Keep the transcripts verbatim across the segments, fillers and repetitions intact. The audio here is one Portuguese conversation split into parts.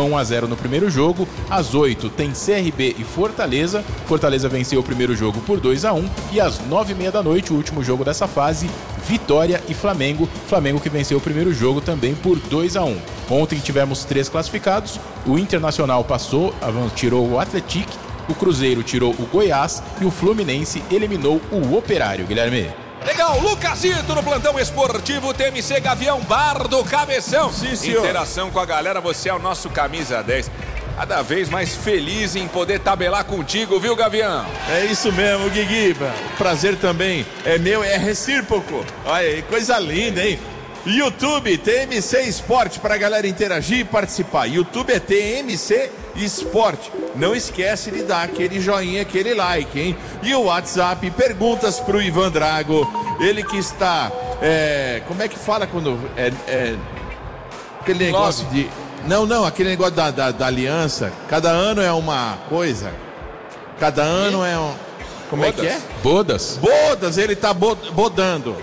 um a zero no primeiro jogo. Às oito tem C R B e Fortaleza. Fortaleza venceu o primeiro jogo por dois a um. E às nove e meia da noite, o último jogo dessa fase, Vitória e Flamengo. Flamengo que venceu o primeiro jogo também por dois a um. Ontem tivemos três classificados. O Internacional passou, tirou o Atlético, o Cruzeiro tirou o Goiás e o Fluminense eliminou o Operário. Guilherme. Legal, Lucasito no plantão esportivo T M C Gavião Bar do Cabeção. Sim, senhor. Interação com a galera, você é o nosso camisa dez. Cada vez mais feliz em poder tabelar contigo, viu, Gavião? É isso mesmo, Guigui. O prazer também é meu, é recíproco. Olha aí, coisa linda, hein? YouTube, T M C Esporte, pra galera interagir e participar. YouTube é T M C Esporte. Não esquece de dar aquele joinha, aquele like, hein? E o WhatsApp, perguntas pro Ivan Drago. Ele que está, é, como é que fala quando... É, é, aquele negócio Love. de... Não, não, aquele negócio da, da, da aliança. Cada ano é uma coisa. Cada ano é um... Como Bodas. é que é? Bodas. Bodas, ele tá bodando.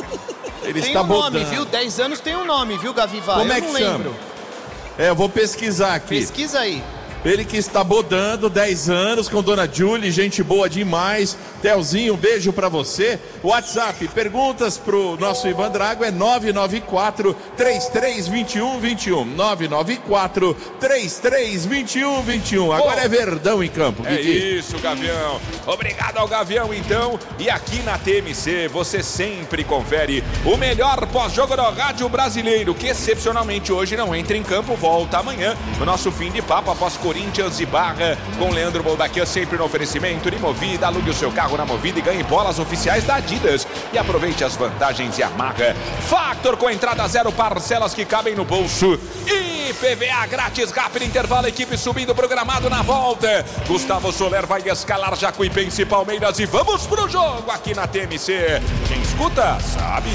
Ele tem está um nome, bodando. viu? dez anos tem um nome, viu, Gaviva? Como eu é que não chama? lembro. É, eu vou pesquisar aqui. Pesquisa aí. Ele que está bodando, dez anos, com Dona Julie, gente boa demais. Telzinho, um beijo pra você. WhatsApp, perguntas pro nosso Ivan Drago é nove nove quatro, três três dois um dois um. nove nove quatro, três três dois um dois um. Agora oh, é Verdão em campo. É Guigui. isso, Gavião. Obrigado ao Gavião, então. E aqui na T M C, você sempre confere o melhor pós-jogo do rádio brasileiro, que excepcionalmente hoje não entra em campo. Volta amanhã, no nosso fim de papo, após Corinthians e Barra, com Leandro Boldaquian, sempre no oferecimento de Movida. Alugue o seu carro na Movida e ganhe bolas oficiais da Adidas. E aproveite as vantagens e amarra. Factor com entrada zero, parcelas que cabem no bolso. E P V A grátis, rápido intervalo, equipe subindo programado na volta. Gustavo Soler vai escalar Jacuipense e Palmeiras e vamos pro jogo aqui na T M C. Quem escuta, sabe.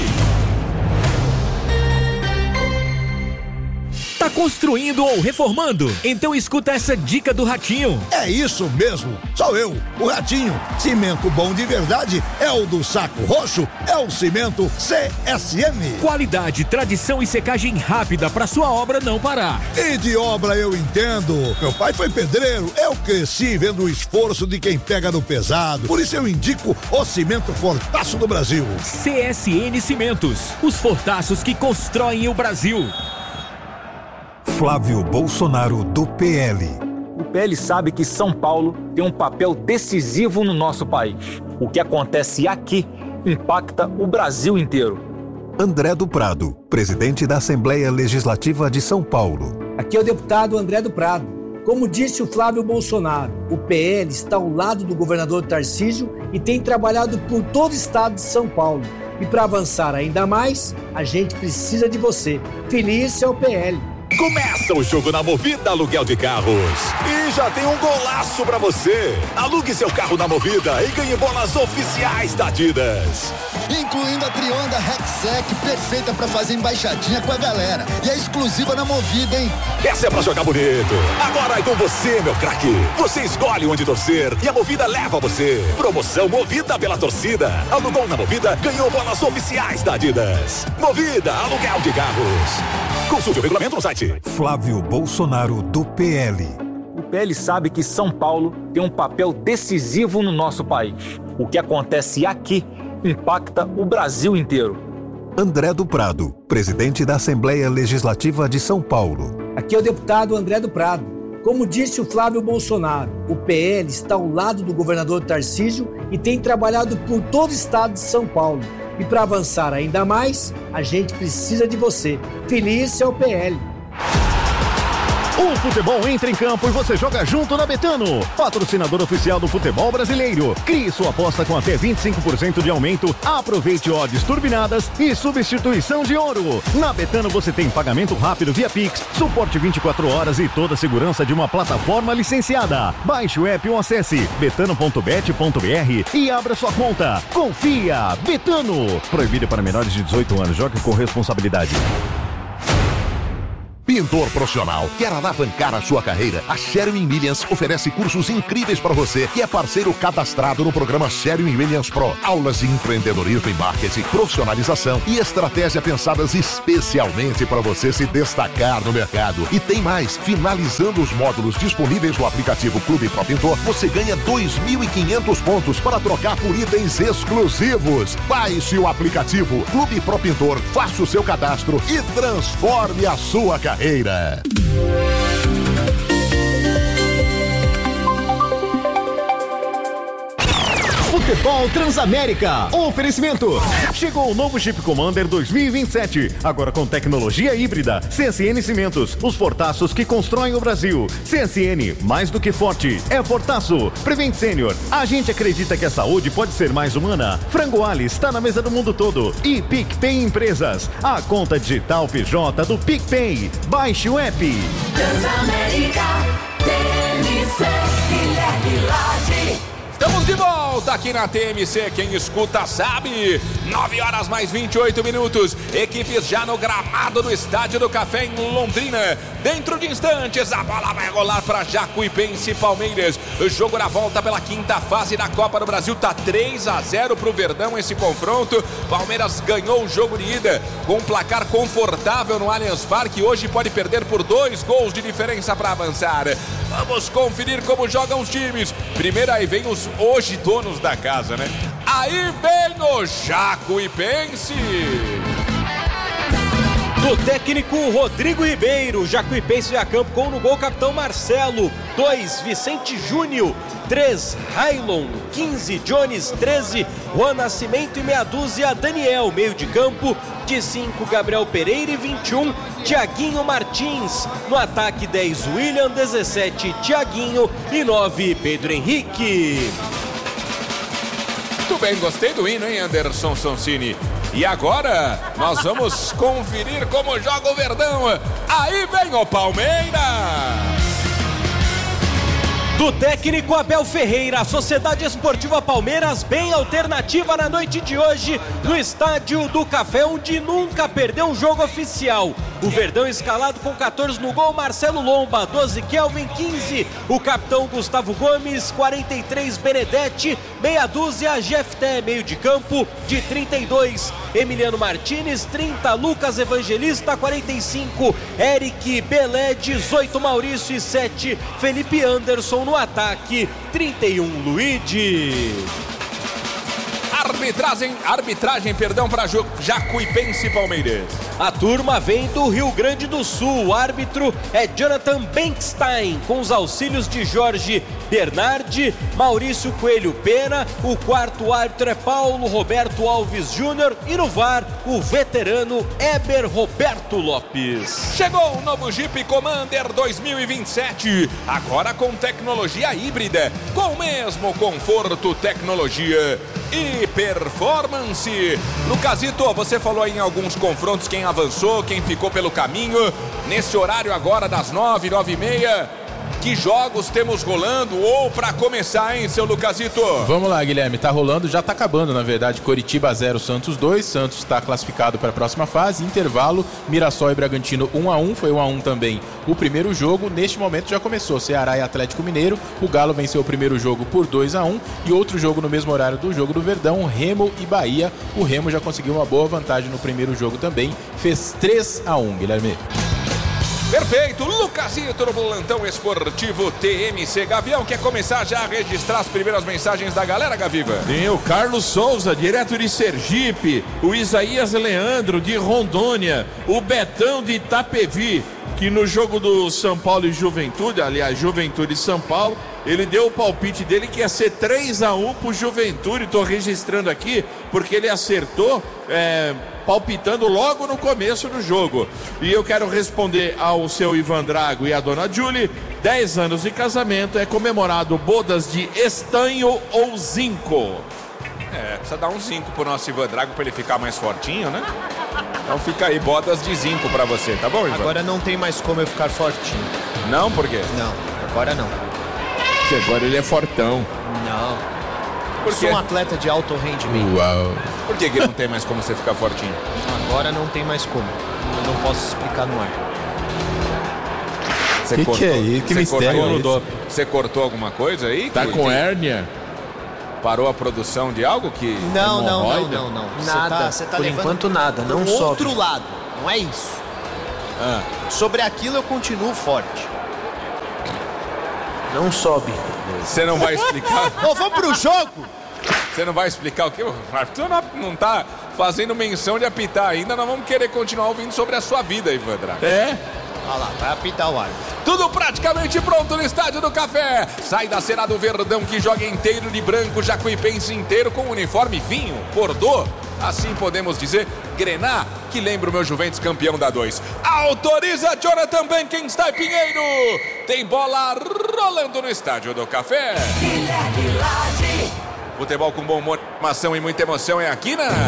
Tá construindo ou reformando? Então escuta essa dica do Ratinho. É isso mesmo, sou eu, o Ratinho. Cimento bom de verdade é o do Saco Roxo, é o Cimento C S M. Qualidade, tradição e secagem rápida pra sua obra não parar. E de obra eu entendo. Meu pai foi pedreiro, eu cresci vendo o esforço de quem pega no pesado. Por isso eu indico o Cimento Fortaço do Brasil. C S N Cimentos, os fortaços que constroem o Brasil. Flávio Bolsonaro, do P L. O P L sabe que São Paulo tem um papel decisivo no nosso país. O que acontece aqui impacta o Brasil inteiro. André do Prado, presidente da Assembleia Legislativa de São Paulo. Aqui é o deputado André do Prado. Como disse o Flávio Bolsonaro, o P L está ao lado do governador Tarcísio e tem trabalhado por todo o estado de São Paulo. E para avançar ainda mais, a gente precisa de você. Feliz é o P L. Começa o jogo na Movida Aluguel de Carros. E já tem um golaço pra você. Alugue seu carro na Movida e ganhe bolas oficiais da Adidas. Incluindo a Trionda Rexec, perfeita pra fazer embaixadinha com a galera. E é exclusiva na Movida, hein? Essa é pra jogar bonito. Agora é com você, meu craque. Você escolhe onde torcer e a Movida leva você. Promoção Movida pela torcida. Alugou na Movida, ganhou bolas oficiais da Adidas. Movida Aluguel de Carros. Consulte o regulamento no site. Flávio Bolsonaro, do P L. O P L sabe que São Paulo tem um papel decisivo no nosso país. O que acontece aqui impacta o Brasil inteiro. André do Prado, presidente da Assembleia Legislativa de São Paulo. Aqui é o deputado André do Prado. Como disse o Flávio Bolsonaro, o P L está ao lado do governador Tarcísio e tem trabalhado por todo o estado de São Paulo. E para avançar ainda mais, a gente precisa de você. Feliz é o P L. O futebol entra em campo e você joga junto na Betano, patrocinador oficial do futebol brasileiro. Crie sua aposta com até vinte e cinco por cento de aumento, aproveite odds turbinadas e substituição de ouro. Na Betano você tem pagamento rápido via Pix, suporte vinte e quatro horas e toda a segurança de uma plataforma licenciada. Baixe o app ou acesse betano ponto bet ponto br e abra sua conta. Confia, Betano. Proibido para menores de dezoito anos, jogue com responsabilidade. Pintor profissional. Quer alavancar a sua carreira? A Sherwin Williams oferece cursos incríveis para você que é parceiro cadastrado no programa Sherwin Williams Pro. Aulas de empreendedorismo e marketing, profissionalização e estratégia pensadas especialmente para você se destacar no mercado. E tem mais, finalizando os módulos disponíveis no aplicativo Clube Pro Pintor, você ganha dois mil e quinhentos pontos para trocar por itens exclusivos. Baixe o aplicativo Clube Pro Pintor, faça o seu cadastro e transforme a sua carreira. Futebol Transamérica. Oferecimento. Chegou o novo Jeep Commander dois mil e vinte e sete. Agora com tecnologia híbrida. C S N Cimentos. Os fortaços que constroem o Brasil. C S N, mais do que forte, é fortaço. Prevent Senior. A gente acredita que a saúde pode ser mais humana. Frango Ali está na mesa do mundo todo. E PicPay Empresas. A conta digital P J do PicPay. Baixe o app. Transamérica. T M C. Guilherme Lage. Estamos de volta aqui na T M C, quem escuta sabe. nove horas mais vinte e oito minutos. Equipes já no gramado do Estádio do Café em Londrina. Dentro de instantes, a bola vai rolar para Jacuipense e Palmeiras. O jogo na volta pela quinta fase da Copa do Brasil. Tá três a zero pro Verdão esse confronto. Palmeiras ganhou o jogo de ida com um placar confortável no Allianz Parque. Hoje pode perder por dois gols de diferença para avançar. Vamos conferir como jogam os times. Primeiro aí vem os hoje donos da casa, né? Aí vem o Jacuipense. Do técnico Rodrigo Ribeiro, Jacuipense a campo com no gol capitão Marcelo, dois Vicente Júnior, três Railon, quinze Jones, treze Juan Nascimento e meia dúzia Daniel, meio de campo de cinco Gabriel Pereira e vinte e um Thiaguinho Martins, no ataque dez William, dezessete Thiaguinho e nove Pedro Henrique. Muito bem, gostei do hino, hein, Anderson Sonsini? E agora nós vamos conferir como joga o Verdão. Aí vem o Palmeiras. Do técnico Abel Ferreira, a Sociedade Esportiva Palmeiras bem alternativa na noite de hoje no Estádio do Café, onde nunca perdeu um jogo oficial. O Verdão escalado com quatorze no gol, Marcelo Lomba, doze Kelvin, quinze o capitão Gustavo Gomes, quarenta e três Benedetti, meia dúzia Jefté, meio de campo de trinta e dois Emiliano Martínez, trinta Lucas Evangelista, quarenta e cinco Eric Belé, dezoito Maurício e sete Felipe Anderson no ataque, trinta e um Luigi. Arbitragem, arbitragem, perdão, para Jacuipense e Palmeiras. A turma vem do Rio Grande do Sul. O árbitro é Jonathan Benkstein, com os auxílios de Jorge Bernardi, Maurício Coelho Pena. O quarto árbitro é Paulo Roberto Alves Júnior e no V A R o veterano Eber Roberto Lopes. Chegou o novo Jeep Commander dois mil e vinte e sete, agora com tecnologia híbrida, com o mesmo conforto, tecnologia e performance. Lucasito, você falou aí em alguns confrontos quem avançou, quem ficou pelo caminho. Nesse horário agora das nove, nove e meia, que jogos temos rolando ou para começar, hein, seu Lucasito? Vamos lá, Guilherme, tá rolando, já tá acabando, na verdade. Coritiba zero, Santos dois. Santos está classificado para a próxima fase. Intervalo, Mirassol e Bragantino um a um. Foi um a um também o primeiro jogo. Neste momento já começou Ceará e Atlético Mineiro. O Galo venceu o primeiro jogo por dois a um. E outro jogo no mesmo horário do jogo do Verdão, Remo e Bahia. O Remo já conseguiu uma boa vantagem no primeiro jogo também. Fez três a um, Guilherme. Perfeito, Lucasito no plantão esportivo T M C. Gavião, quer começar já a registrar as primeiras mensagens da galera, Gaviva? Tem o Carlos Souza, direto de Sergipe, o Isaías Leandro, de Rondônia, o Betão de Itapevi, que no jogo do São Paulo e Juventude, aliás, Juventude e São Paulo, ele deu o palpite dele que ia ser três a um pro Juventude. Estou registrando aqui porque ele acertou é, palpitando logo no começo do jogo. E eu quero responder ao seu Ivan Drago e à dona Julie. dez anos de casamento, é comemorado bodas de estanho ou zinco? É, precisa dar um zinco pro nosso Ivan Drago pra ele ficar mais fortinho, né? Então fica aí, bodas de zinco pra você, tá bom, Ivan? Agora não tem mais como eu ficar fortinho. Não? Por quê? Não, agora não. Porque agora ele é fortão. Não. Por Sou quê? um atleta de alto rendimento. Uau. Por que que não tem mais como você ficar fortinho? Agora não tem mais como. Eu não posso explicar no ar. Você que, que é isso? Que mistério cortou, Você cortou alguma coisa aí? Tá que, com que... hérnia? Parou a produção de algo que... Não, não, não, não, não. Nada, você tá, tá por enquanto nada, não sobe. Outro lado, não é isso. Ah. Sobre aquilo eu continuo forte. Não sobe. Você não vai explicar? Ô, vamos pro jogo! Você não vai explicar o quê? O Arthur não, não tá fazendo menção de apitar ainda, nós vamos querer continuar ouvindo sobre a sua vida, Ivan Drago. É? Olha lá, vai apitar o árbitro. Tudo praticamente pronto no Estádio do Café. Sai da cena do Verdão que joga inteiro de branco, Jacuipense inteiro com uniforme vinho, Bordeaux. Assim podemos dizer, Grená, que lembra o meu Juventus campeão da dois. Autoriza Jonathan Benkenstein Pinheiro. Tem bola rolando no Estádio do Café. Futebol com bom humor, ação e muita emoção é aqui na...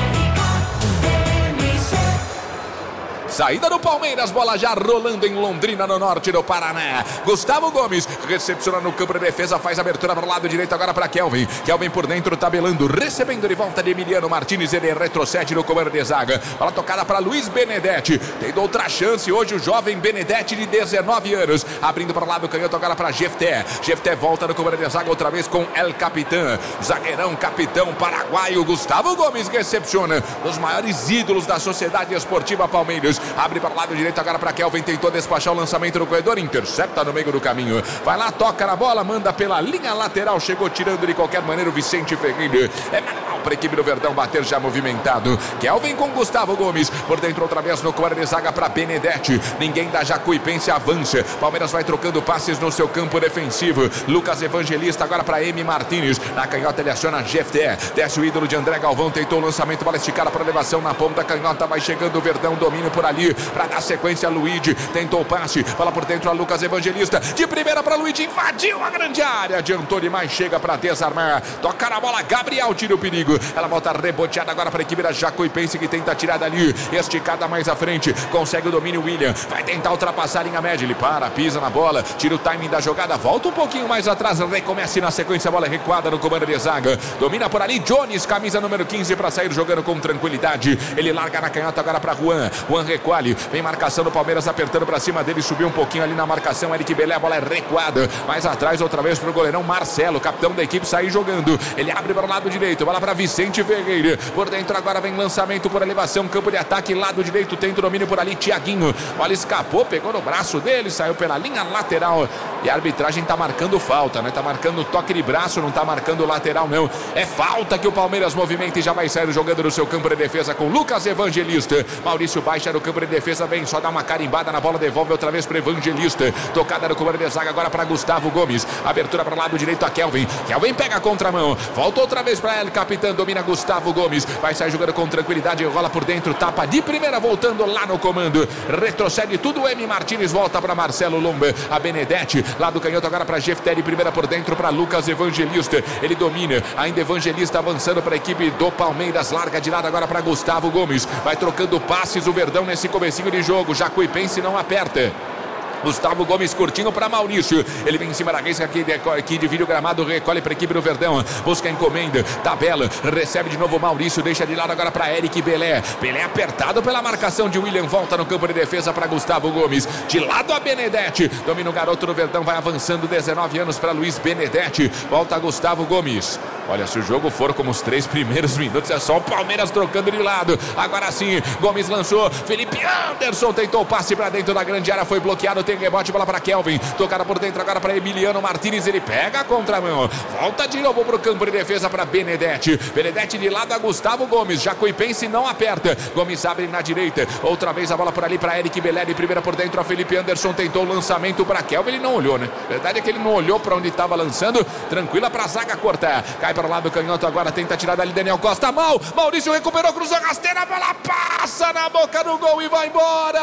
Saída do Palmeiras, bola já rolando em Londrina, no norte do Paraná. Gustavo Gomes recepciona no campo de defesa, faz abertura para o lado direito agora para Kelvin. Kelvin por dentro, tabelando, recebendo de volta de Emiliano Martins, ele retrocede no comando de zaga. Bola tocada para Luiz Benedetti, tendo outra chance hoje o jovem Benedetti de dezenove anos. Abrindo para o lado canhoto agora para Jefté. Jefté volta no comando de zaga outra vez com El Capitão. Zagueirão, capitão paraguaio Gustavo Gomes recepciona os maiores ídolos da Sociedade Esportiva Palmeiras. Abre para o lado direito agora para Kelvin, tentou despachar o lançamento no corredor, intercepta no meio do caminho. Vai lá, toca na bola, manda pela linha lateral, chegou tirando de qualquer maneira o Vicente Ferreira. É manual para a equipe do Verdão bater já movimentado. Kelvin com Gustavo Gomes, por dentro outra vez no corredor de zaga para Benedetti. Ninguém da Jacuipense avança. Palmeiras vai trocando passes no seu campo defensivo. Lucas Evangelista agora para M. Martins. Na canhota ele aciona Jefté. Desce o ídolo de André Galvão, tentou o lançamento, bola esticada para elevação na ponta, canhota vai chegando o Verdão, domínio por ali. Para dar sequência, Luigi tentou o passe, bola por dentro a Lucas Evangelista, de primeira para Luigi, invadiu a grande área, adiantou demais, chega para desarmar, toca na bola, Gabriel tira o perigo, ela volta reboteada agora para a equipe da Jacuipense que tenta tirar dali, esticada mais à frente, consegue o domínio William, vai tentar ultrapassar em a média, ele para, pisa na bola, tira o timing da jogada, volta um pouquinho mais atrás, recomeça na sequência, a bola recuada no comando de zaga, domina por ali, Jones, camisa número quinze para sair jogando com tranquilidade, ele larga na canhota agora para Juan, Juan recuali, vem marcação do Palmeiras apertando para cima dele, subiu um pouquinho ali na marcação, Eric Belé, a bola é recuada, mais atrás outra vez para o goleirão Marcelo, capitão da equipe, sair jogando, ele abre para o lado direito, bola para Vicente Ferreira, por dentro agora vem lançamento por elevação, campo de ataque, lado direito, tenta o domínio por ali, Thiaguinho, bola escapou, pegou no braço dele, saiu pela linha lateral, e a arbitragem tá marcando falta, né, tá marcando toque de braço, não tá marcando lateral não, é falta que o Palmeiras movimenta e já vai sair jogando no seu campo de defesa com Lucas Evangelista, Maurício baixa no campo de defesa, vem só dá uma carimbada na bola, devolve outra vez para Evangelista, tocada no comando de zaga agora para Gustavo Gomes, abertura para o lado direito a Kelvin, Kelvin pega a contramão, volta outra vez para ele, capitão, domina Gustavo Gomes, vai sair jogando com tranquilidade, rola por dentro, tapa de primeira, voltando lá no comando, retrocede tudo, M. Martins volta para Marcelo Lomba, a Benedetti, lá do canhoto agora para Jefté, de primeira por dentro para Lucas Evangelista, ele domina, ainda Evangelista avançando para a equipe do Palmeiras, larga de lado agora para Gustavo Gomes, vai trocando passes o Verdão nesse comecinho de jogo, Jacuipense não aperta. Gustavo Gomes curtinho para Maurício, ele vem em cima da risca aqui, aqui divide o gramado, recolhe para a equipe do Verdão, busca a encomenda, tabela, recebe de novo Maurício, deixa de lado agora para Eric Belé, Belé apertado pela marcação de William, volta no campo de defesa para Gustavo Gomes, de lado a Benedetti, domina o garoto do Verdão, vai avançando, dezenove anos para Luiz Benedetti, volta Gustavo Gomes, olha, se o jogo for como os três primeiros minutos, é só o Palmeiras trocando de lado, agora sim, Gomes lançou, Felipe Anderson tentou o passe para dentro da grande área, foi bloqueado, tem rebote, bola para Kelvin, tocada por dentro agora para Emiliano Martins, ele pega a contramão, volta de novo para o campo de defesa para Benedetti, Benedetti de lado a Gustavo Gomes, Jacuipense não aperta, Gomes abre na direita, outra vez a bola por ali para Eric Belé, de primeira por dentro a Felipe Anderson, tentou o lançamento para Kelvin, ele não olhou, né? Verdade é que ele não olhou para onde estava lançando, tranquila para a zaga cortar, cai para o lado canhoto agora, tenta tirar dali Daniel Costa, mal, Maurício recuperou, cruzou rasteira, a bola passa na boca do gol e vai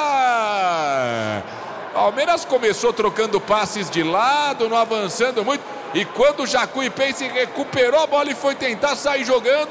embora. Palmeiras começou trocando passes de lado, não avançando muito. E quando o Jacuipense recuperou a bola e foi tentar sair jogando,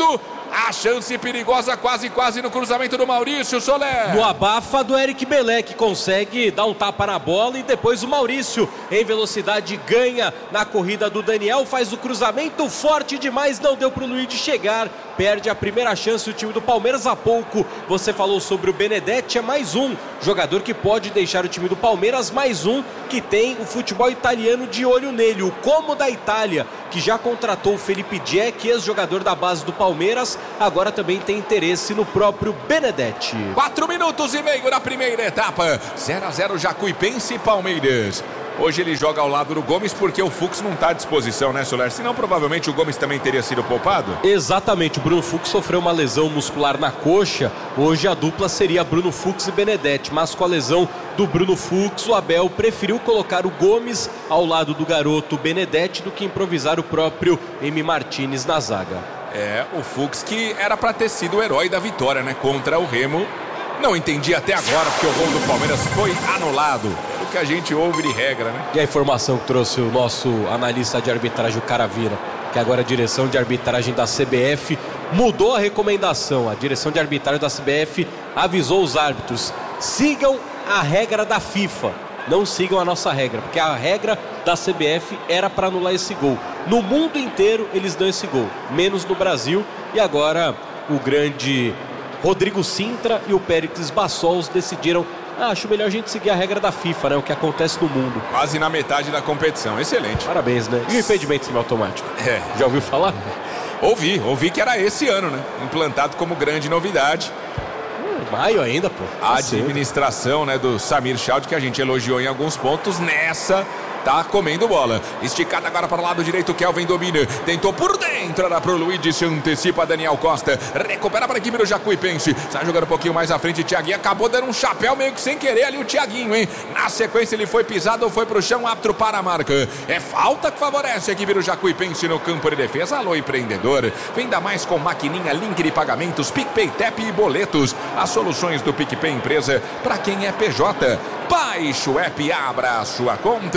A chance perigosa quase, quase no cruzamento do Maurício Soler. No abafa do Eric Belé, que consegue dar um tapa na bola, e depois o Maurício, em velocidade, ganha na corrida do Daniel, faz o cruzamento forte demais, não deu pro Luiz chegar, perde a primeira chance o time do Palmeiras. Há pouco você falou sobre o Benedetti, é mais um jogador que pode deixar o time do Palmeiras, mais um que tem o futebol italiano de olho nele. O Como da Itália, que já contratou o Felipe Jack, ex-jogador da base do Palmeiras, agora também tem interesse no próprio Benedetti. Quatro minutos e meio na primeira etapa, zero a zero Jacuipense e Palmeiras. Hoje ele joga ao lado do Gomes porque o Fux não está à disposição, né, Soler? Senão provavelmente o Gomes também teria sido poupado. Exatamente, o Bruno Fux sofreu uma lesão muscular na coxa. Hoje a dupla seria Bruno Fux e Benedetti, mas com a lesão do Bruno Fux, o Abel preferiu colocar o Gomes ao lado do garoto Benedetti do que improvisar o próprio Emi Martinez na zaga. É, o Fux que era para ter sido o herói da vitória, né, contra o Remo. Não entendi até agora porque o gol do Palmeiras foi anulado. É o que a gente ouve de regra, né? E a informação que trouxe o nosso analista de arbitragem, o Caravira, que agora a direção de arbitragem da C B F mudou a recomendação. A direção de arbitragem da C B F avisou os árbitros: sigam a regra da FIFA, não sigam a nossa regra, porque a regra da C B F era para anular esse gol. No mundo inteiro eles dão esse gol, menos no Brasil. E agora o grande Rodrigo Sintra e o Péricles Bassols decidiram: ah, acho melhor a gente seguir a regra da FIFA, né? O que acontece no mundo. Quase na metade da competição, excelente. Parabéns, né? E o impedimento semiautomático? É. Já ouviu falar? Ouvi, ouvi que era esse ano, né? Implantado como grande novidade. Hum, maio ainda, pô. A administração, né, do Samir Chaldi, que a gente elogiou em alguns pontos, nessa tá comendo bola. Esticada agora para o lado direito, Kelvin domina. Tentou por dentro, era pro Luigi, se antecipa Daniel Costa. Recupera para a equipe do Jacuipense. Sai jogando um pouquinho mais à frente, Thiaguinho acabou dando um chapéu meio que sem querer ali o Thiaguinho, hein? Na sequência ele foi pisado ou foi pro chão, apto para a marca. É falta que favorece a equipe do Jacuipense no campo de defesa. Alô, empreendedor. Venda mais com maquininha, link de pagamentos, PicPay, T E P e boletos. As soluções do PicPay Empresa para quem é P J. Baixe o app e abra a sua conta.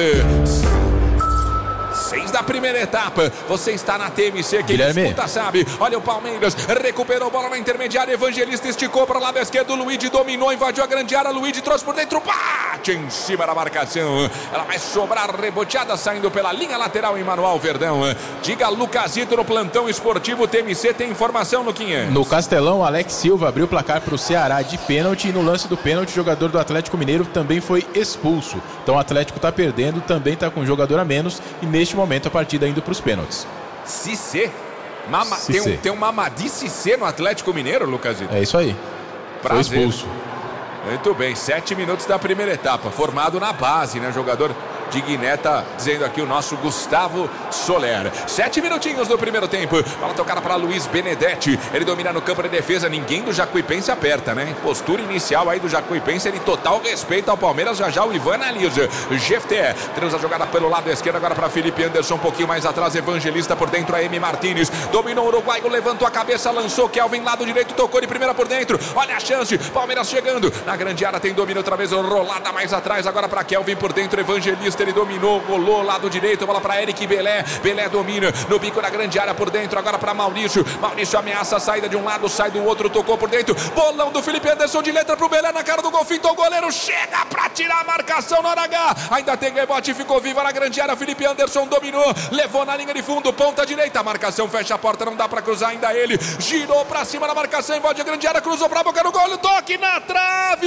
Seis da primeira etapa, você está na T M C, quem disputa sabe. Olha o Palmeiras, recuperou bola na intermediária, Evangelista esticou para o lado esquerdo, Luigi dominou, invadiu a grande área, Luigi trouxe por dentro, bate em cima da marcação. Ela vai sobrar reboteada, saindo pela linha lateral em Manuel Verdão. Diga Lucasito no plantão esportivo, T M C tem informação, Luquinha. No Castelão, Alex Silva abriu o placar para o Ceará de pênalti, e no lance do pênalti, o jogador do Atlético Mineiro também foi expulso. Então o Atlético está perdendo, também está com um jogador a menos, e neste momento a partida indo para os pênaltis. Cissé. Mama... Tem, um, tem um Mamadi Cissé no Atlético Mineiro, Lucasito? É isso aí. Prazer. Foi expulso. Muito bem, sete minutos da primeira etapa. Formado na base, né? Jogador de Guiné, tá dizendo aqui o nosso Gustavo Soler. Sete minutinhos do primeiro tempo. Bola tocada para Luiz Benedetti. Ele domina no campo de defesa. Ninguém do Jacuipense aperta, né? Postura inicial aí do Jacuipense. Ele total respeito ao Palmeiras. Já já o Ivan analisa. G F T transa a jogada pelo lado esquerdo. Agora para Felipe Anderson. Um pouquinho mais atrás. Evangelista por dentro. A Emi Martinez. Dominou o uruguaio. Levantou a cabeça. Lançou. Kelvin lado direito. Tocou de primeira por dentro. Olha a chance. Palmeiras chegando. Na grande área tem domínio outra vez. Rolada mais atrás. Agora para Kelvin por dentro. Evangelista. Ele dominou, rolou, lado direito, bola para Eric Belé, Belé domina, no bico da grande área por dentro, agora para Maurício, Maurício ameaça a saída de um lado, sai do outro, tocou por dentro, bolão do Felipe Anderson de letra pro Belé na cara do gol, fintou o goleiro, chega para tirar a marcação na hora H, ainda tem rebote, ficou viva na grande área, Felipe Anderson dominou, levou na linha de fundo, ponta direita, a marcação fecha a porta, não dá para cruzar ainda ele, girou para cima na marcação, invade a grande área, cruzou para a boca do gol, toque na trave!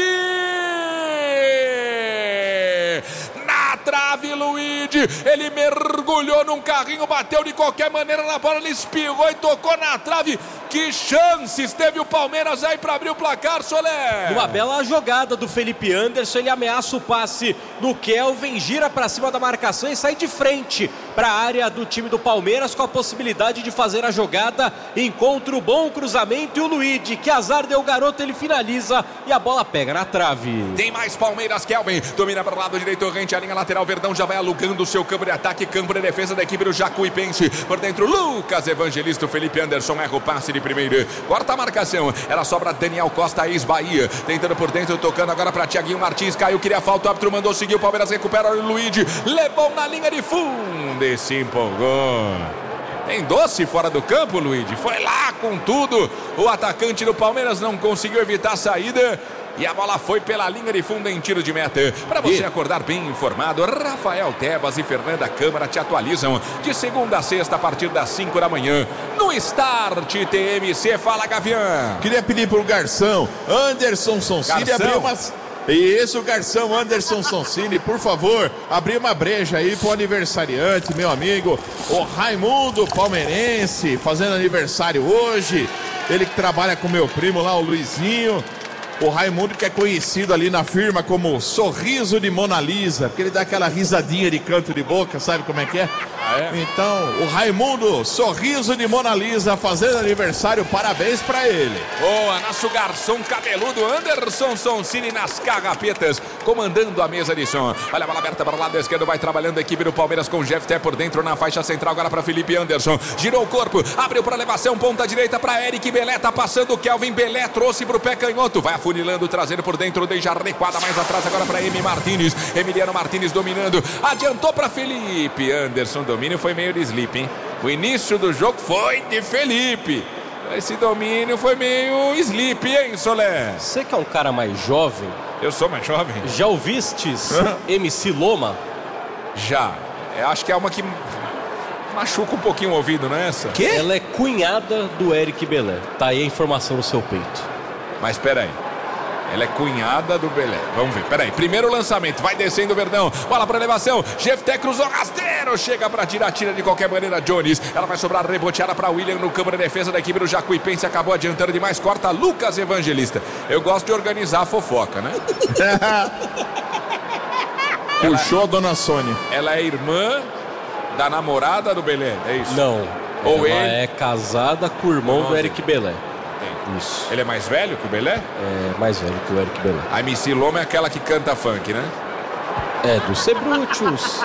Na trave, Luigi, ele mergulhou num carrinho, bateu de qualquer maneira na bola, ele espirrou e tocou na trave. Que chances teve o Palmeiras aí para abrir o placar, Soler? Uma bela jogada do Felipe Anderson, ele ameaça o passe no Kelvin, gira para cima da marcação e sai de frente para a área do time do Palmeiras com a possibilidade de fazer a jogada. Encontra o bom cruzamento e o Luigi, que azar deu o garoto, ele finaliza e a bola pega na trave. Tem mais Palmeiras, Kelvin domina para o lado direito, rente a linha lateral, Verdão já vai alugando o seu campo de ataque, campo de defesa da equipe do Jacuipense. Por dentro, Lucas Evangelista, o Felipe Anderson erra o passe de primeiro, corta a marcação, ela sobra Daniel Costa, ex-Bahia, tentando por dentro, tocando agora para Thiaguinho Martins, caiu, queria falta, o árbitro mandou seguir, o Palmeiras recupera o Luigi, levou na linha de fundo e se empolgou. Tem doce fora do campo, Luigi. Foi lá com tudo. O atacante do Palmeiras não conseguiu evitar a saída. E a bola foi pela linha de fundo em tiro de meta. Para você e... acordar bem informado, Rafael Tebas e Fernanda Câmara te atualizam de segunda a sexta a partir das cinco da manhã. No Start T M C. Fala, Gavião. Queria pedir pro garçom Anderson Sonsini abrir umas... Isso, garçom Anderson Sonsini, por favor, abrir uma breja aí pro aniversariante, meu amigo, o Raimundo Palmeirense, fazendo aniversário hoje. Ele que trabalha com meu primo lá, o Luizinho. O Raimundo, que é conhecido ali na firma como Sorriso de Mona Lisa, porque ele dá aquela risadinha de canto de boca, sabe como é que é? Ah, é? Então, o Raimundo, Sorriso de Mona Lisa, fazendo aniversário, parabéns pra ele. Boa, nosso garçom cabeludo Anderson Sonsini nas carrapetas, comandando a mesa de som. Olha a bola aberta para o lado esquerdo, vai trabalhando a equipe do Palmeiras com o Jeff Té por dentro na faixa central, agora para Felipe Anderson. Girou o corpo, abriu para elevação, ponta direita para Eric Belé, tá passando o Kelvin Belé, trouxe pro pé canhoto, vai afunilando, trazendo por dentro, deixa recuada mais atrás agora para Emi Martínez. Emiliano Martínez dominando, adiantou para Felipe Anderson. O domínio foi meio de sleep, hein? O início do jogo foi de Felipe. Esse domínio foi meio sleep, hein, Solé? Você que é um cara mais jovem. Eu sou mais jovem. Já ouvistes M C Loma? Já. Eu acho que é uma que machuca um pouquinho o ouvido, não é essa? Quê? Ela é cunhada do Eric Belé. Tá aí a informação no seu peito. Mas peraí. Ela é cunhada do Belé. Vamos ver, peraí. Primeiro lançamento, vai descendo o Verdão. Bola para elevação. Jefté cruzou rasteiro. Chega para tirar, tira de qualquer maneira Jones. Ela vai sobrar reboteada para William no campo de defesa da equipe do Jacuipense. Acabou adiantando demais. Corta Lucas Evangelista. Eu gosto de organizar a fofoca, né? Puxou a dona Sônia. Ela é irmã da namorada do Belé, é isso? Não. Ou ela ele... é casada com o irmão Nossa. do Eric Belé. Isso. Ele é mais velho que o Belé? É, mais velho que o Eric Belé. A M C Loma é aquela que canta funk, né? É, do Cebrutius.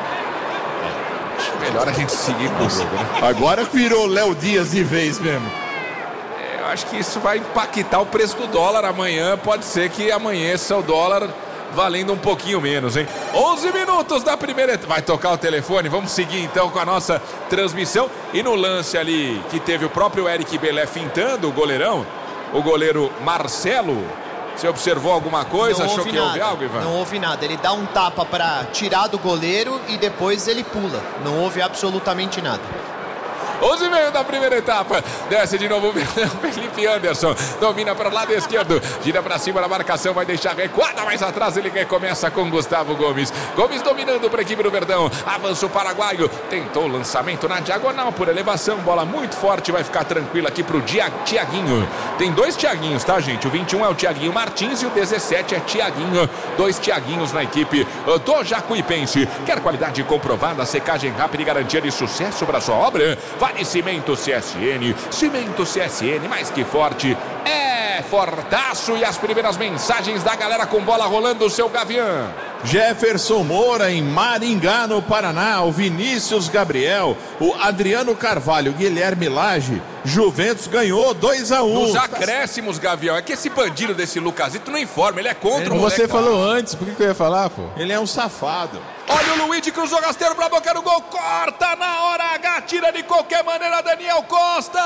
É, melhor a gente seguir com o jogo, né? Agora virou Léo Dias de vez mesmo. É, eu acho que isso vai impactar o preço do dólar amanhã. Pode ser que amanheça o dólar valendo um pouquinho menos, hein? onze minutos da primeira etapa. Vai tocar o telefone, vamos seguir então com a nossa transmissão. E no lance ali que teve o próprio Eric Belé fintando o goleirão, o goleiro Marcelo, você observou alguma coisa? Não Achou que nada, houve algo, Ivan? Não houve nada, ele dá um tapa para tirar do goleiro e depois ele pula. Não houve absolutamente nada. onze e meio da primeira etapa. Desce de novo o Felipe Anderson. Domina para o lado esquerdo. Gira para cima da marcação. Vai deixar recuada mais atrás. Ele recomeça com Gustavo Gomes. Gomes dominando para a equipe do Verdão. Avança o paraguaio. Tentou o lançamento na diagonal por elevação. Bola muito forte. Vai ficar tranquilo aqui para o Tiaguinho. Tem dois Tiaguinhos, tá, gente? O vinte e um é o Tiaguinho Martins e o dezessete é Tiaguinho. Dois Tiaguinhos na equipe do Jacuipense. Quer qualidade comprovada, secagem rápida e garantia de sucesso para sua obra? Vale Cimento C S N, Cimento C S N, mais que forte, é fortaço. E as primeiras mensagens da galera com bola rolando, o seu Gavião. Jefferson Moura em Maringá, no Paraná, o Vinícius Gabriel, o Adriano Carvalho, Guilherme Lage. Juventus ganhou dois a um. Nos acréscimos, Gavião. É que esse bandido desse Lucasito não informa, ele é contra o moleque. Você falou antes, por que, que eu ia falar, pô? Ele é um safado. Olha o Luigi, cruzou rasteiro pra boca do gol, corta na hora H, tira de qualquer maneira Daniel Costa.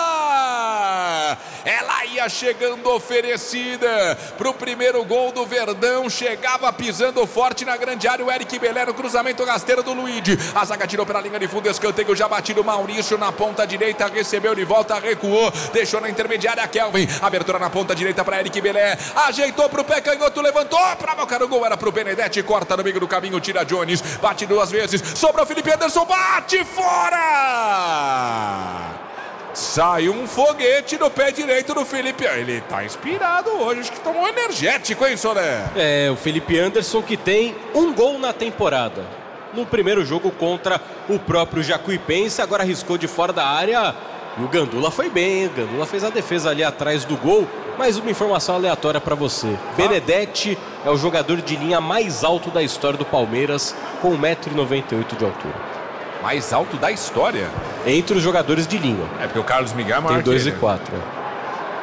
Ela ia chegando oferecida pro primeiro gol do Verdão, chegava pisando forte na grande área o Eric Belé no cruzamento rasteiro do Luigi. A zaga tirou pela linha de fundo, escanteio já batido, Maurício na ponta direita, recebeu de volta, recuou, deixou na intermediária Kelvin, abertura na ponta direita para Eric Belé, ajeitou pro pé canhoto, levantou pra boca do gol, era pro Benedetti, corta no meio do caminho, tira Jones. Bate duas vezes, sobra o Felipe Anderson, bate fora! Sai um foguete no pé direito do Felipe. Ele tá inspirado hoje, acho que tomou um energético, hein, Solé? É, o Felipe Anderson que tem um gol na temporada. No primeiro jogo contra o próprio Jacuipense, agora arriscou de fora da área. E o Gandula foi bem, o Gandula fez a defesa ali atrás do gol. Mais uma informação aleatória para você. Ah. Benedetti é o jogador de linha mais alto da história do Palmeiras, com um metro e noventa e oito de altura. Mais alto da história? Entre os jogadores de linha. É porque o Carlos Miguel é maior tem dois que e quatro.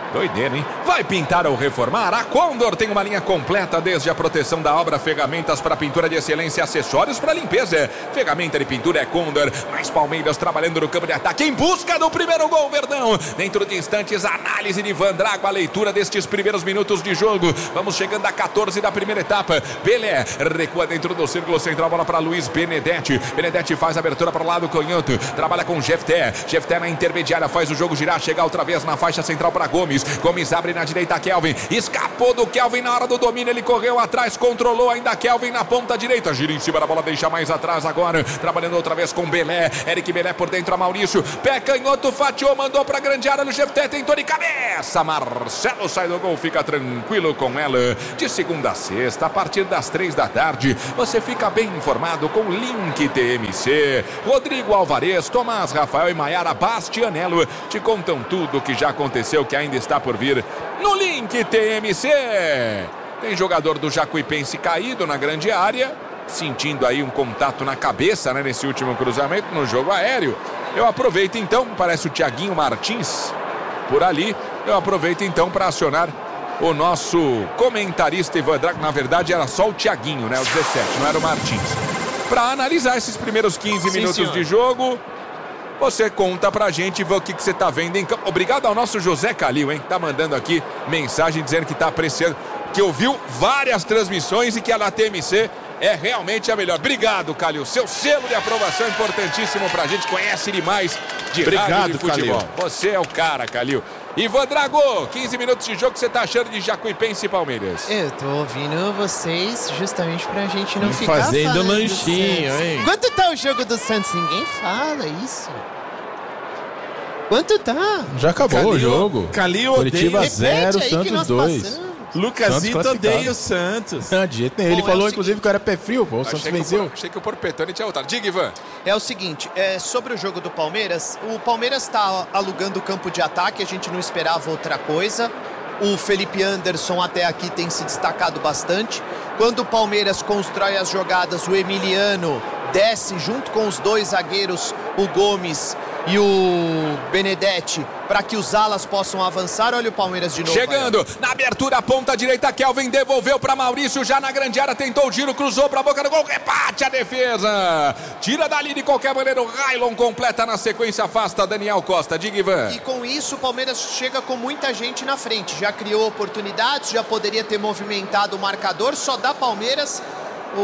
Doideira, hein? Vai pintar ou reformar? A Condor tem uma linha completa, desde a proteção da obra, ferramentas para pintura de excelência, acessórios para limpeza. Ferramenta de pintura é Condor. Mais Palmeiras trabalhando no campo de ataque em busca do primeiro gol, Verdão. Dentro de instantes, análise de Ivan Drago, a leitura destes primeiros minutos de jogo. Vamos chegando a quatorze da primeira etapa. Pelé recua dentro do círculo central, bola para Luiz Benedetti. Benedetti faz a abertura para o lado canhoto. Trabalha com Jefté. Jefté na intermediária, faz o jogo girar, chega outra vez na faixa central para Gomes. Gomes abre na direita, Kelvin. Escapou do Kelvin na hora do domínio. Ele correu atrás, controlou ainda Kelvin na ponta direita. Gira em cima da bola, deixa mais atrás agora. Trabalhando outra vez com Belé. Eric Belé por dentro a Maurício. Pé canhoto, fatiou, mandou pra grande área no Jefté. Tentou de cabeça. Marcelo sai do gol, fica tranquilo com ela. De segunda a sexta, a partir das três da tarde, você fica bem informado com o Link T M C. Rodrigo Alvarez, Tomás Rafael e Maiara Bastianello te contam tudo o que já aconteceu, que ainda está por vir no Link T M C. Tem jogador do Jacuipense caído na grande área, sentindo aí um contato na cabeça, né, nesse último cruzamento no jogo aéreo. Eu aproveito então, parece o Thiaguinho Martins por ali, eu aproveito então para acionar o nosso comentarista Ivan Drago. Na verdade era só o Thiaguinho, né, o dezessete, não era o Martins, para analisar esses primeiros quinze Sim, minutos senhor. de jogo. Você conta pra gente, vê o que, que você tá vendo em campo. Obrigado ao nosso José Calil, hein? Tá mandando aqui mensagem dizendo que tá apreciando, que ouviu várias transmissões e que a da T M C é realmente a melhor. Obrigado, Calil. Seu selo de aprovação é importantíssimo pra gente. Conhece demais de Obrigado, rádio e de futebol. Calil. Você é o cara, Calil. Ivan Drago, quinze minutos de jogo, que você tá achando de Jacuipense e Palmeiras? Eu tô ouvindo vocês justamente pra gente não e ficar fazendo lanchinho, hein? Quanto tá o jogo do Santos? Ninguém fala isso. Quanto tá? Já acabou Calil, o jogo. Calil Curitiba odeia. zero, Santos dois. Lucasito odeia o Santos. Não, de jeito nenhum. Ele Bom, falou, é o inclusive, que era pé frio, pô. O Santos achei venceu. Que o, achei que o Porpetone tinha voltado. Diga, Ivan. É o seguinte, é, sobre o jogo do Palmeiras, o Palmeiras está alugando o campo de ataque, a gente não esperava outra coisa. O Felipe Anderson até aqui tem se destacado bastante. Quando o Palmeiras constrói as jogadas, o Emiliano desce junto com os dois zagueiros, o Gomes e o Benedetti, para que os alas possam avançar. Olha o Palmeiras de novo. Chegando, aí. Na abertura, ponta direita, Kelvin devolveu para Maurício, já na grande área, tentou o giro, cruzou para a boca do gol, rebate a defesa. Tira dali de qualquer maneira, o Railon completa na sequência, afasta Daniel Costa. Diga, Ivan. E com isso, o Palmeiras chega com muita gente na frente. Já criou oportunidades, já poderia ter movimentado o marcador, só dá Palmeiras. O,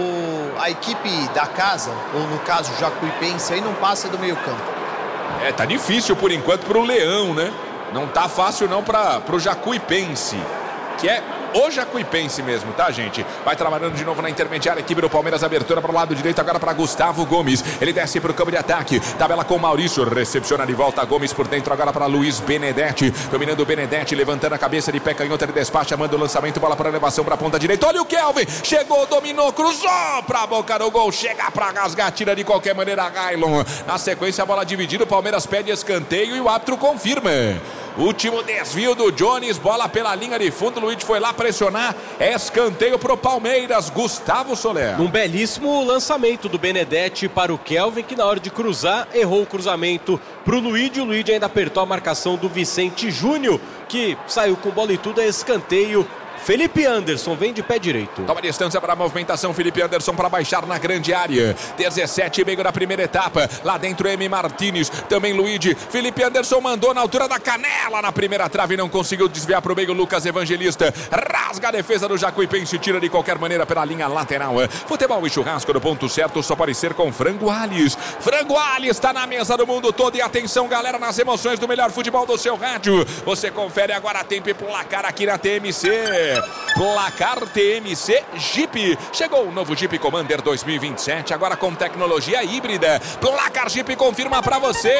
o, a equipe da casa, ou no caso Jacuipense, aí não passa do meio campo. É, tá difícil por enquanto pro Leão, né? Não tá fácil não pra, pro Jacuipense, que é o Jacuipense mesmo, tá, gente? Vai trabalhando de novo na intermediária, equipe do Palmeiras, abertura para o lado direito, agora para Gustavo Gomes. Ele desce pro campo de ataque, tabela com Maurício, recepciona de volta Gomes por dentro, agora para Luiz Benedetti, dominando o Benedetti, levantando a cabeça de pé canhota, ele despacha, manda o lançamento, bola para elevação para a ponta direita. Olha o Kelvin, chegou, dominou, cruzou pra boca do gol, chega pra rasgar, tira de qualquer maneira Railon. Na sequência, a bola dividida, o Palmeiras pede escanteio e o árbitro confirma. Último desvio do Jones, bola pela linha de fundo, o Luiz foi lá pressionar, escanteio pro Palmeiras, Gustavo Soler. Um belíssimo lançamento do Benedetti para o Kelvin, que na hora de cruzar, errou o cruzamento pro Luigi, o Luigi ainda apertou a marcação do Vicente Júnior, que saiu com bola e tudo, é escanteio. Felipe Anderson vem de pé direito. Toma distância para a movimentação, Felipe Anderson para baixar na grande área. dezessete e meio da primeira etapa. Lá dentro, M. Martínez, também Luigi. Felipe Anderson mandou na altura da canela na primeira trave, não conseguiu desviar para o meio. Lucas Evangelista rasga a defesa do Jacuipense, tira de qualquer maneira pela linha lateral. Futebol e churrasco no ponto certo só pode ser com Frango Alhes. Frango Alhes está na mesa do mundo todo. E atenção, galera, nas emoções do melhor futebol do seu rádio. Você confere agora tempo e placar aqui na T M C. Placar T M C Jeep. Chegou o novo Jeep Commander dois mil e vinte e sete, agora com tecnologia híbrida. Placar Jeep confirma pra você.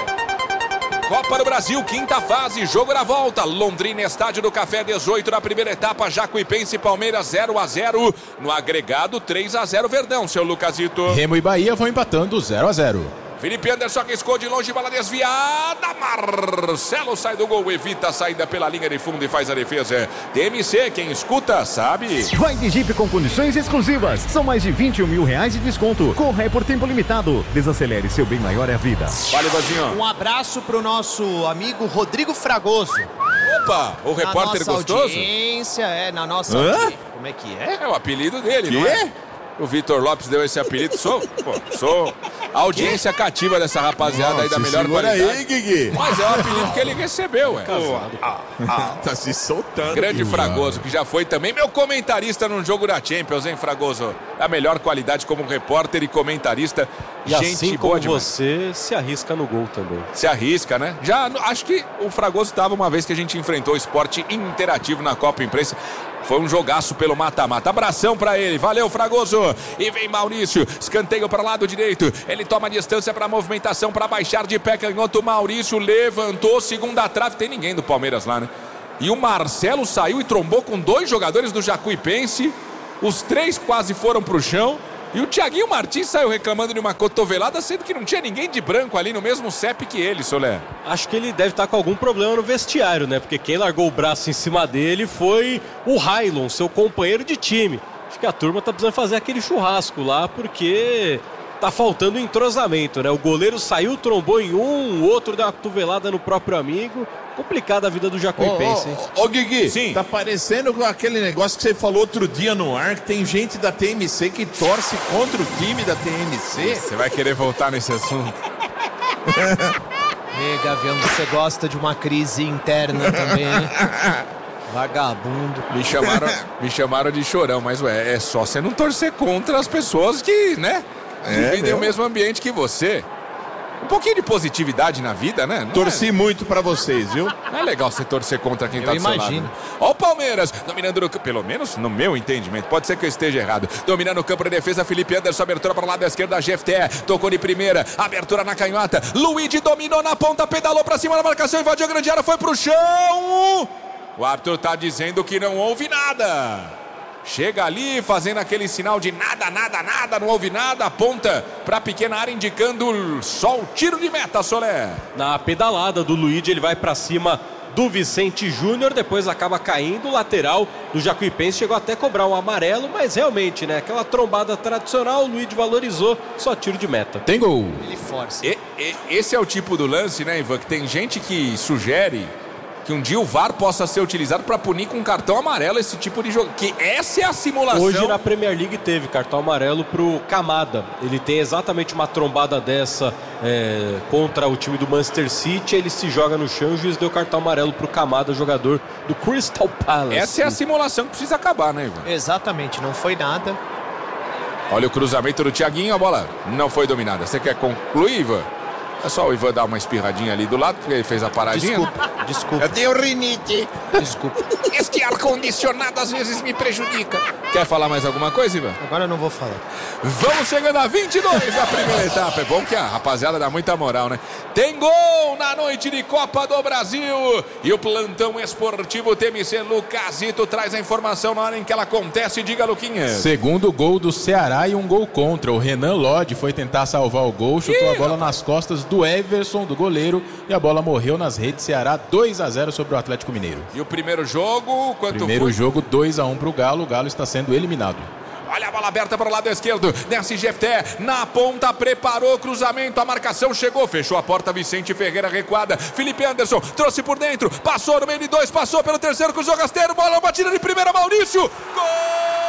Copa do Brasil, quinta fase, jogo da volta. Londrina, Estádio do Café, dezoito na primeira etapa. Jacuipense e Palmeiras zero a zero. No agregado, três a zero Verdão, seu Lucasito. Remo e Bahia vão empatando zero a zero. Felipe Anderson arriscou de longe, bola desviada. Marcelo sai do gol, evita a saída pela linha de fundo e faz a defesa. T M C, quem escuta sabe. Vai de Jeep com condições exclusivas. São mais de vinte e um mil reais de desconto. Corra é por tempo limitado. Desacelere, seu bem maior é a vida. Vale, Vazinho. Um abraço pro nosso amigo Rodrigo Fragoso. Opa, o repórter na nossa gostoso? audiência, é, na nossa Hã? audiência. Como é que é? É o apelido dele, Que? não é? O Vitor Lopes deu esse apelido. Sou, pô, sou a audiência cativa dessa rapaziada. Nossa, aí da melhor qualidade. aí, Guigui. Mas é o apelido que ele recebeu, ué. Ah, ah, tá se soltando. Grande Fragoso, que já foi também meu comentarista num jogo da Champions, hein, Fragoso? A melhor qualidade como repórter e comentarista. E Gente assim boa como demais. você, se arrisca no gol também. Se arrisca, né? Já, acho que o Fragoso estava uma vez que a gente enfrentou o esporte interativo na Copa Imprensa. Foi um jogaço pelo mata-mata. Abração pra ele. Valeu, Fragoso. E vem Maurício. Escanteio para o lado direito. Ele toma a distância para a movimentação, para baixar de pé canhoto. Maurício levantou. Segunda trave. Tem ninguém do Palmeiras lá, né? E o Marcelo saiu e trombou com dois jogadores do Jacuipense. Os três quase foram pro chão. E o Thiaguinho Martins saiu reclamando de uma cotovelada, sendo que não tinha ninguém de branco ali no mesmo C E P que ele, Solé. Acho que ele deve estar com algum problema no vestiário, né? Porque quem largou o braço em cima dele foi o Railon, seu companheiro de time. Acho que a turma tá precisando fazer aquele churrasco lá, porque tá faltando entrosamento, né? O goleiro saiu, trombou em um, o outro deu uma cotovelada no próprio amigo. Complicada a vida do Jacuipense, hein? Ô, ô, ô, Guigui, Sim. Tá parecendo com aquele negócio que você falou outro dia no ar, que tem gente da T M C que torce contra o time da T M C. Você vai querer voltar nesse assunto? Ei, Gavião, você gosta de uma crise interna também, hein? Vagabundo. Me chamaram, me chamaram de chorão, mas ué, é só você não torcer contra as pessoas que, né, É, dividem meu. o mesmo ambiente que você. Um pouquinho de positividade na vida, né? Não Torci é, muito pra vocês, viu? não é legal você torcer contra quem Eu tá do seu imagino. lado. Né? Ó o Palmeiras, dominando no campo, pelo menos no meu entendimento, pode ser que eu esteja errado. Dominando o campo de defesa, Felipe Anderson, abertura para o lado esquerdo da G F T E, tocou de primeira, abertura na canhota, Luigi dominou na ponta, pedalou pra cima da marcação, invadiu a grande área, foi pro chão. O árbitro tá dizendo que não houve nada. Chega ali fazendo aquele sinal de nada, nada, nada, não houve nada, aponta para a pequena área indicando só o tiro de meta, Solé. Na pedalada do Luigi, ele vai pra cima do Vicente Júnior, depois acaba caindo, o lateral do Jacuipense chegou até a cobrar um amarelo, mas realmente, né, aquela trombada tradicional, o Luigi valorizou, só tiro de meta. Tem gol. Ele força. E, e, esse é o tipo do lance, né, Ivan, que tem gente que sugere que um dia o V A R possa ser utilizado para punir com cartão amarelo esse tipo de jogo. Que essa é a simulação. Hoje na Premier League teve cartão amarelo pro Kamada. Ele tem exatamente uma trombada dessa é, contra o time do Manchester City. Ele se joga no chão e o juiz deu cartão amarelo pro Kamada, jogador do Crystal Palace. Essa é a simulação que precisa acabar, né, Ivan? Exatamente, não foi nada. Olha o cruzamento do Thiaguinho, a bola não foi dominada. Você quer concluir, Ivan? É só o Ivan dar uma espirradinha ali do lado, porque ele fez a paradinha. Desculpa, desculpa. Eu tenho rinite. Desculpa. Este ar-condicionado às vezes me prejudica. Quer falar mais alguma coisa, Ivan? Agora eu não vou falar. Vamos chegando a vinte e dois da primeira etapa. É bom que a rapaziada dá muita moral, né? Tem gol na noite de Copa do Brasil. E o plantão esportivo T M C Lucasito traz a informação na hora em que ela acontece. Diga, Luquinhas. Segundo gol do Ceará e um gol contra. O Renan Lodge foi tentar salvar o gol, chutou Ih, a bola nas costas do Everson, do goleiro, e a bola morreu nas redes. Ceará dois a zero sobre o Atlético Mineiro. E o primeiro jogo, quanto Primeiro foi? jogo dois a um pro Galo. O Galo está sendo eliminado. Olha a bola aberta para o lado esquerdo. Desce G F T E na ponta, preparou o cruzamento. A marcação chegou, fechou a porta. Vicente Ferreira recuada. Felipe Anderson trouxe por dentro. Passou no meio de dois, passou pelo terceiro, cruzou rasteiro. Bola batida de primeira, Maurício. Gol!